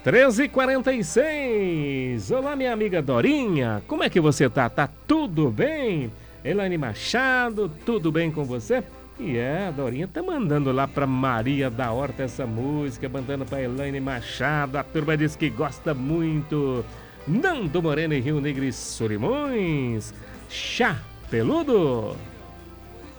13h46. Olá, minha amiga Dorinha. Como é que você tá? Tá tudo bem? Elaine Machado, tudo bem com você? A Dorinha tá mandando lá pra Maria da Horta essa música, mandando pra Elaine Machado. A turma diz que gosta muito. Nando Moreno e Rio Negro e Solimões. Chá Peludo.